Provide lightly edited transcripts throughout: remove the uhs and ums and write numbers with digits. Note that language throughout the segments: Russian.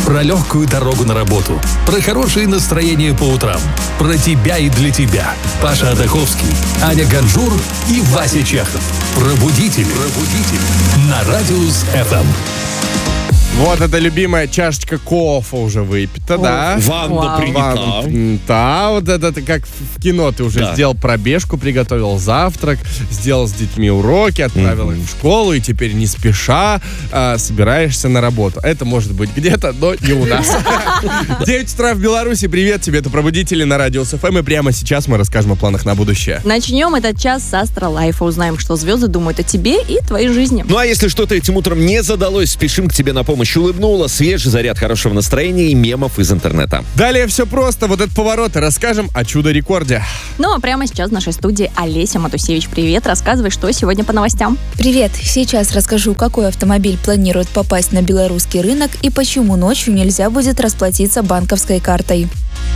Про легкую дорогу на работу. Про хорошее настроение по утрам. Про тебя и для тебя. Паша Атаховский, Аня Ганжур и Вася Чехов. Пробудители. На Радиус ФМ. Вот эта любимая чашечка кофе уже выпита, да? Ванна принята. Да, вот это как в кино. Ты уже сделал пробежку, приготовил завтрак, сделал с детьми уроки, отправил их в школу, и теперь не спеша собираешься на работу. Это может быть где-то, но не у нас. 9 утра в Беларуси. Привет тебе, это Пробудители на Радиус ФМ. И прямо сейчас мы расскажем о планах на будущее. Начнем этот час с Астролайфа. Узнаем, что звезды думают о тебе и твоей жизни. Ну а если что-то этим утром не задалось, спешим к тебе на помощь. Улыбнула, свежий заряд хорошего настроения и мемов из интернета. Далее все просто. Вот этот поворот. И расскажем о чудо-рекорде. Ну а прямо сейчас в нашей студии Олеся Матусевич. Привет, рассказывай, что сегодня по новостям. Привет. Сейчас расскажу, какой автомобиль планирует попасть на белорусский рынок и почему ночью нельзя будет расплатиться банковской картой.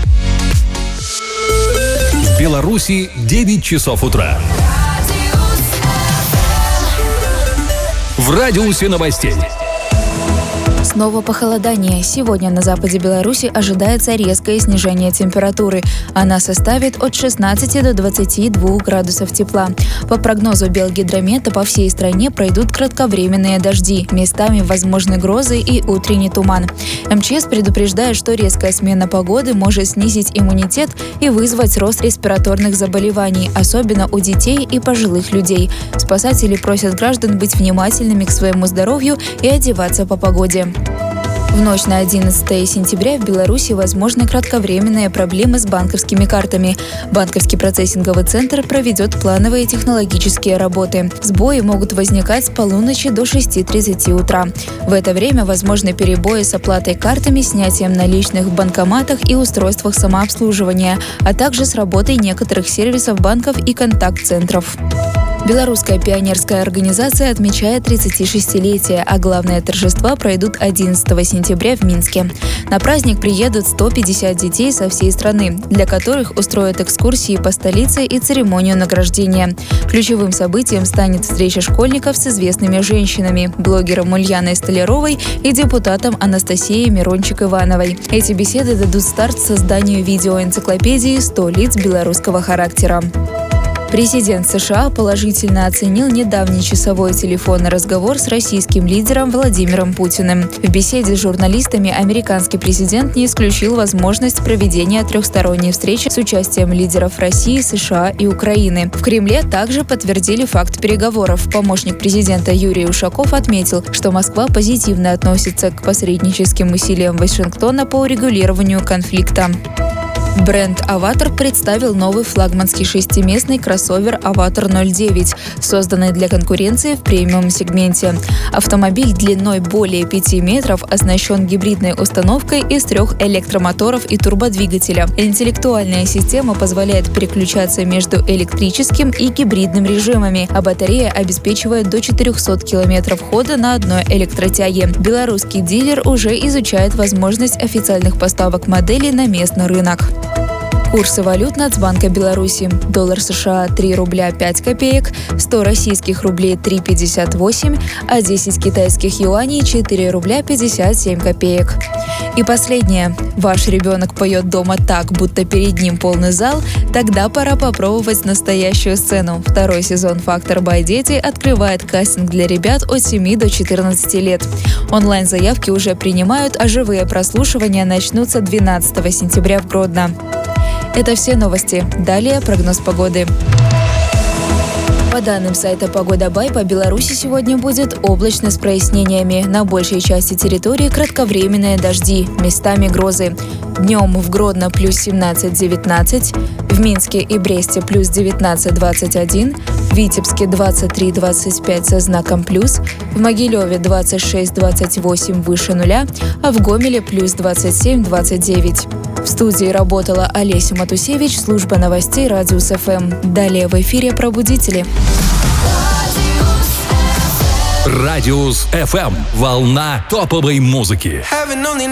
В Беларуси 9 часов утра. В радиусе новостей. Снова похолодание. Сегодня на западе Беларуси ожидается резкое снижение температуры. Она составит от 16 до 22 градусов тепла. По прогнозу Белгидромета по всей стране пройдут кратковременные дожди. Местами возможны грозы и утренний туман. МЧС предупреждает, что резкая смена погоды может снизить иммунитет и вызвать рост респираторных заболеваний, особенно у детей и пожилых людей. Спасатели просят граждан быть внимательными к своему здоровью и одеваться по погоде. В ночь на 11 сентября в Беларуси возможны кратковременные проблемы с банковскими картами. Банковский процессинговый центр проведет плановые технологические работы. Сбои могут возникать с полуночи до 6:30 утра. В это время возможны перебои с оплатой картами, снятием наличных в банкоматах и устройствах самообслуживания, а также с работой некоторых сервисов банков и контакт-центров. Белорусская пионерская организация отмечает 36-летие, а главные торжества пройдут 11 сентября в Минске. На праздник приедут 150 детей со всей страны, для которых устроят экскурсии по столице и церемонию награждения. Ключевым событием станет встреча школьников с известными женщинами, блогером Ульяной Столяровой и депутатом Анастасией Мирончик-Ивановой. Эти беседы дадут старт созданию видеоэнциклопедии «100 лиц белорусского характера». Президент США положительно оценил недавний часовой телефонный разговор с российским лидером Владимиром Путиным. В беседе с журналистами американский президент не исключил возможность проведения трехсторонней встречи с участием лидеров России, США и Украины. В Кремле также подтвердили факт переговоров. Помощник президента Юрий Ушаков отметил, что Москва позитивно относится к посредническим усилиям Вашингтона по урегулированию конфликта. Бренд «Аватар» представил новый флагманский шестиместный кроссовер «Аватар 09», созданный для конкуренции в премиум-сегменте. Автомобиль длиной более 5 метров оснащен гибридной установкой из 3 электромоторов и турбодвигателя. Интеллектуальная система позволяет переключаться между электрическим и гибридным режимами, а батарея обеспечивает до 400 километров хода на одной электротяге. Белорусский дилер уже изучает возможность официальных поставок модели на местный рынок. Курсы валют Нацбанка Беларуси. Доллар США 3 рубля 5 копеек, 100 российских рублей 3,58, а 10 китайских юаней 4 рубля 57 копеек. И последнее. Ваш ребенок поет дома так, будто перед ним полный зал, тогда пора попробовать настоящую сцену. Второй сезон «Фактор by Дети» открывает кастинг для ребят от 7 до 14 лет. Онлайн-заявки уже принимают, а живые прослушивания начнутся 12 сентября в Гродно. Это все новости. Далее прогноз погоды. По данным сайта «Погода.бай», по Беларуси сегодня будет облачно с прояснениями. На большей части территории кратковременные дожди, местами грозы. Днем в Гродно плюс 17-19, в Минске и Бресте плюс 19-21, в Витебске 23-25 со знаком плюс, в Могилеве 26-28 выше нуля, а в Гомеле плюс 27-29. В студии работала Олеся Матусевич, служба новостей Радиус ФМ. Далее в эфире «Пробудители». Радиус ФМ. Волна топовой музыки.